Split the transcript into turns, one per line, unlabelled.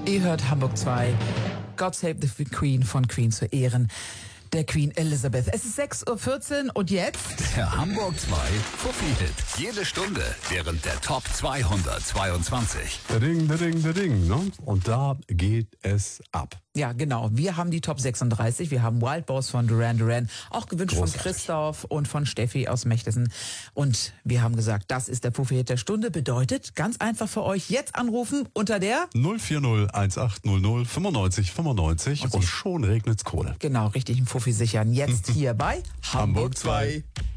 Ihr hört Hamburg 2. God Save the Queen von Queen zu Ehren der Queen Elizabeth. Es ist 6:14 Uhr und jetzt?
Der Hamburg 2 Fuffi-Hit. Jede Stunde während der Top 222.
Ding, ne? Und da geht es ab.
Ja, genau. Wir haben die Top 36. Wir haben Wild Boss von Duran Duran, auch gewünscht
Großartig.
von Christoph und von Steffi aus Mechtesen. Und wir haben gesagt, das ist der Fuffi-Hit der Stunde. Bedeutet, ganz einfach für euch, jetzt anrufen unter der
040 1800 95 95 und schon regnet's Kohle.
Genau, richtig, einen Fuffi sichern. Jetzt hier bei
Hamburg 2.